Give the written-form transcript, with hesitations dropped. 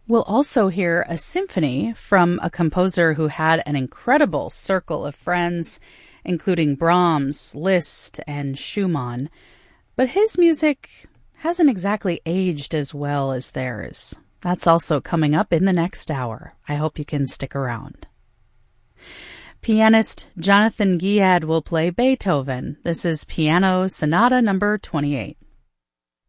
We'll also hear a symphony from a composer who had an incredible circle of friends, including Brahms, Liszt, and Schumann. But his music hasn't exactly aged as well as theirs. That's also coming up in the next hour. I hope you can stick around. Pianist Jonathan Guiad will play Beethoven. This is Piano Sonata number 28.